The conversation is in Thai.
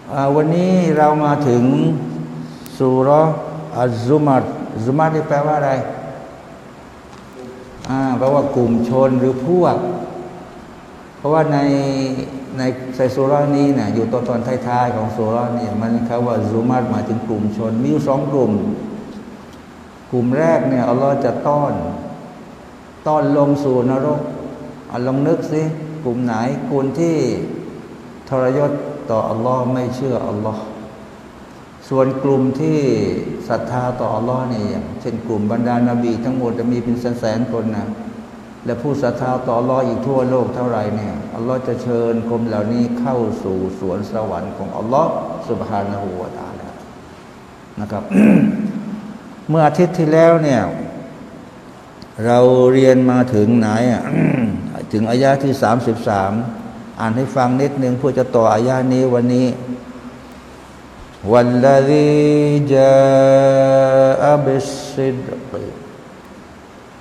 วันนี้เรามาถึงซูเราะห์อัซซุมัรซุมัรนี่แปลว่าอะไรแปลว่ากลุ่มชนหรือพวกเพราะว่าในซูเราะห์นี้เนี่ยอยู่ตอนท้ายๆของซูเราะห์นี่มันคำว่าซุมัรหมายถึงกลุ่มชนมีอยู่สองกลุ่มกลุ่มแรกเนี่ยอัลลอฮ์จะต้อนลงสู่นรกลองนึกสิกลุ่มไหนกลุ่มที่ทรยศต่ออัลลอฮ์ไม่เชื่ออัลลอฮ์ส่วนกลุ่มที่ศรัทธาต่ออัลลอฮ์นี่เช่นกลุ่มบรรดานาบีทั้งหมดจะมีเป็นแสนๆคนนะและผู้ศรัทธาต่ออัลลอฮ์อีกทั่วโลกเท่าไหร่เนี่ยอัลลอฮ์จะเชิญกลุ่มเหล่านี้เข้าสู่สวนสวรรค์ของอัลลอฮ์ซุบฮานะฮูวะตะอาลานะครับ เมื่ออาทิตย์ที่แล้วเนี่ยเราเรียนมาถึงไหนถึงอายะที่33อ่านให้ฟังนิดนึงเพื่อจะต่ออายะนี้วันนี้วัลลซีจาอะบิสซิดก